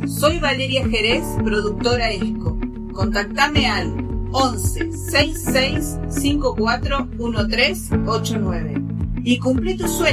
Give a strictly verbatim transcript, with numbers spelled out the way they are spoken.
Soy Valeria Jerez, productora ESCO. Contactame al once sesenta y seis cincuenta y cuatro trece ochenta y nueve y cumplí tu sueño.